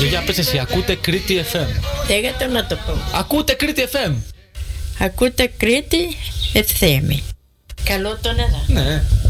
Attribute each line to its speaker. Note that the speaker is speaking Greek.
Speaker 1: Για πες εσύ, ακούτε Κρήτη FM.
Speaker 2: Λέγατε να το πω.
Speaker 1: Ακούτε Κρήτη FM.
Speaker 2: Ακούτε Κρήτη ευθέμη. Καλό τον εδώ.
Speaker 1: Ναι.